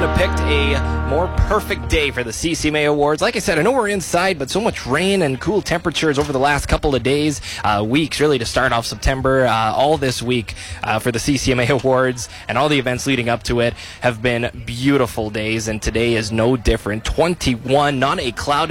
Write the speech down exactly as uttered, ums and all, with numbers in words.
couldn't have picked a more perfect day for the C C M A Awards. Like I said, I know we're inside, but so much rain and cool temperatures over the last couple of days, uh, weeks really to start off September. Uh, all this week uh, for the C C M A Awards and all the events leading up to it have been beautiful days, and today is no different. twenty-one, not a cloud